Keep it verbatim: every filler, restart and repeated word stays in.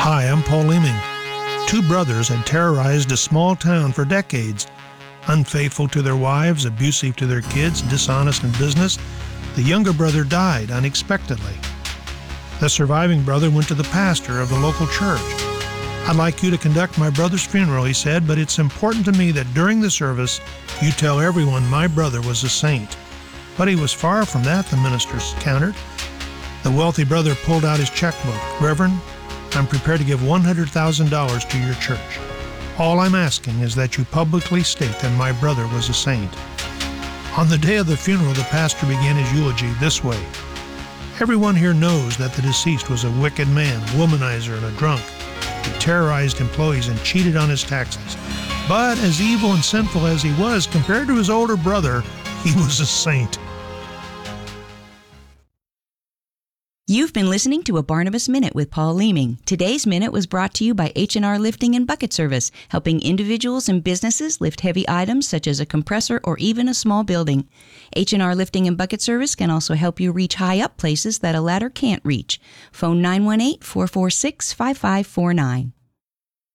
Hi, I'm Paul Leeming. Two brothers had terrorized a small town for decades. Unfaithful to their wives, abusive to their kids, dishonest in business, the younger brother died unexpectedly. The surviving brother went to the pastor of the local church. "I'd like you to conduct my brother's funeral," he said, "but it's important to me that during the service you tell everyone my brother was a saint." But he was far from that, the minister countered. The wealthy brother pulled out his checkbook. "Reverend, I'm prepared to give one hundred thousand dollars to your church. All I'm asking is that you publicly state that my brother was a saint." On the day of the funeral, the pastor began his eulogy this way. "Everyone here knows that the deceased was a wicked man, womanizer, and a drunk. He terrorized employees and cheated on his taxes. But as evil and sinful as he was, compared to his older brother, he was a saint." You've been listening to a Barnabas Minute with Paul Leeming. Today's Minute was brought to you by H and R Lifting and Bucket Service, helping individuals and businesses lift heavy items such as a compressor or even a small building. H and R Lifting and Bucket Service can also help you reach high up places that a ladder can't reach. Phone nine one eight, four four six, five five four nine.